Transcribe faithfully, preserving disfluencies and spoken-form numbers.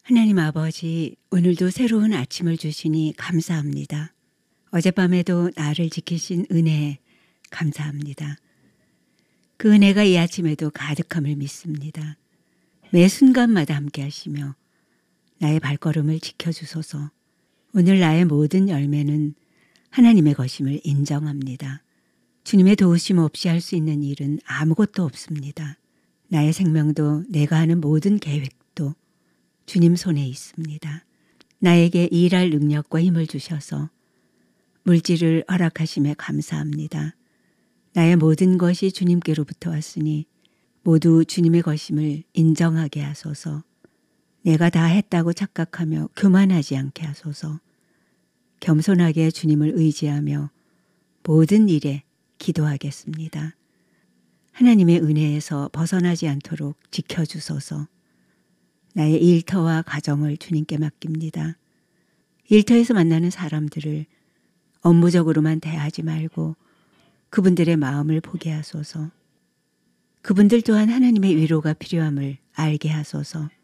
하나님 아버지, 오늘도 새로운 아침을 주시니 감사합니다. 어젯밤에도 나를 지키신 은혜에 감사합니다. 그 은혜가 이 아침에도 가득함을 믿습니다. 매 순간마다 함께 하시며 나의 발걸음을 지켜주소서. 오늘 나의 모든 열매는 하나님의 것임을 인정합니다. 주님의 도우심 없이 할 수 있는 일은 아무것도 없습니다. 나의 생명도 내가 하는 모든 계획도 주님 손에 있습니다. 나에게 일할 능력과 힘을 주셔서 물질을 허락하심에 감사합니다. 나의 모든 것이 주님께로부터 왔으니 모두 주님의 것임을 인정하게 하소서. 내가 다 했다고 착각하며 교만하지 않게 하소서. 겸손하게 주님을 의지하며 모든 일에 기도하겠습니다. 하나님의 은혜에서 벗어나지 않도록 지켜주소서. 나의 일터와 가정을 주님께 맡깁니다. 일터에서 만나는 사람들을 업무적으로만 대하지 말고 그분들의 마음을 보게 하소서. 그분들 또한 하나님의 위로가 필요함을 알게 하소서.